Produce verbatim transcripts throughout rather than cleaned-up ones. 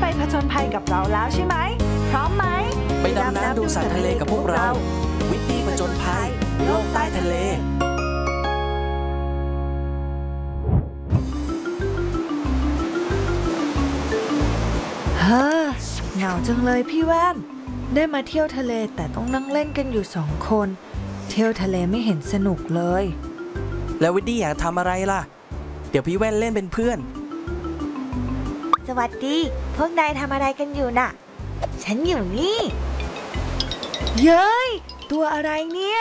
ไปผจญภัยกับเราแล้วใช่ไหมพร้อมไหมไปดำน้ำดูสัตว์ทะเลกับพวกเราวิดดี้ผจญภัยโลกใต้ทะเลเฮ้อเหงาจังเลยพี่แว่นได้มาเที่ยวทะเลแต่ต้องนั่งเล่นกันอยู่สองคนเที่ยวทะเลไม่เห็นสนุกเลยแล้ววิดดี้อยากทำอะไรล่ะเดี๋ยวพี่แว่นเล่นเป็นเพื่อนสวัสดีพวกนายทำอะไรกันอยู่น่ะฉันอยู่นี่เย้ยตัวอะไรเนี่ย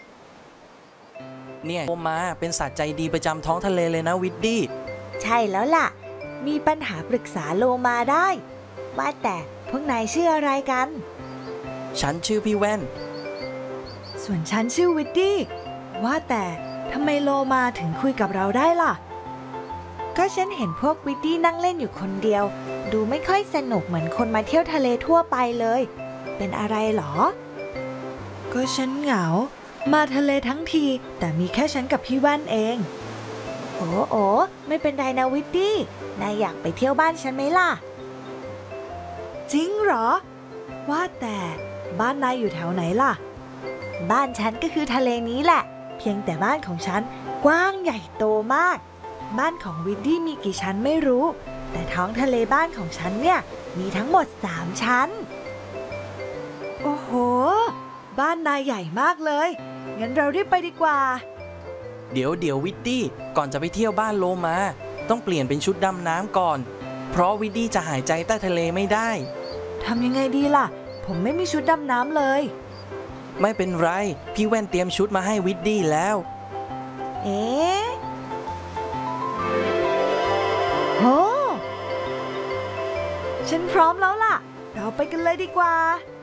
เนี่ยโลมาเป็นสัตว์ใจดีประจำท้องทะเลเลยนะวิดดี้ใช่แล้วล่ะมีปัญหาปรึกษาโลมาได้ว่าแต่พวกนายชื่ออะไรกันฉันชื่อพี่แว่นส่วนฉันชื่อวิดดี้ว่าแต่ทำไมโลมาถึงคุยกับเราได้ล่ะก็ฉันเห็นพวกวิดดี้นั่งเล่นอยู่คนเดียวดูไม่ค่อยสนุกเหมือนคนมาเที่ยวทะเลทั่วไปเลยเป็นอะไรหรอก็ฉันเหงามาทะเลทั้งทีแต่มีแค่ฉันกับพี่แว่นเองโอ้โอ้ไม่เป็นไรนะวิดดี้นายอยากไปเที่ยวบ้านฉันไหมล่ะจริงเหรอว่าแต่บ้านนายอยู่แถวไหนล่ะบ้านฉันก็คือทะเลนี้แหละเพียงแต่บ้านของฉันกว้างใหญ่โตมากบ้านของวิดดี้มีกี่ชั้นไม่รู้แต่ท้องทะเลบ้านของฉันเนี่ยมีทั้งหมดสามชั้นโอ้โหบ้านนายใหญ่มากเลยงั้นเรารีบไปดีกว่าเดี๋ยวเดี๋ยววิดดี้ก่อนจะไปเที่ยวบ้านโลมาต้องเปลี่ยนเป็นชุดดำน้ำก่อนเพราะวิดดี้จะหายใจใต้ทะเลไม่ได้ทำยังไงดีล่ะผมไม่มีชุดดำน้ำเลยไม่เป็นไรพี่แว่นเตรียมชุดมาให้วิดดี้แล้วเอ๊ะโอ้ฉันพร้อมแล้วล่ะเราไปกันเลยดีกว่า